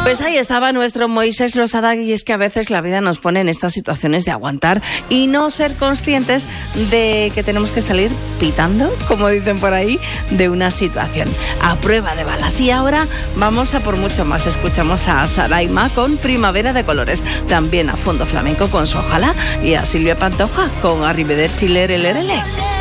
Pues ahí estaba nuestro Moisés Losada, y es que a veces la vida nos pone en estas situaciones de aguantar y no ser conscientes de que tenemos que salir pitando, como dicen por ahí, de una situación a prueba de balas. Y ahora vamos a por mucho más. Escuchamos a Saraima con Primavera de Colores, también a Fondo Flamenco con su Ojalá y a Silvia Pantoja con Arrivederci Lerele.